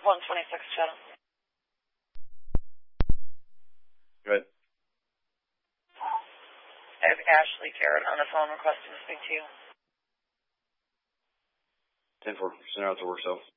126 channel. Go ahead. I have Ashley Garrett on the phone requesting to speak to you. 10-4, send her out to work cell.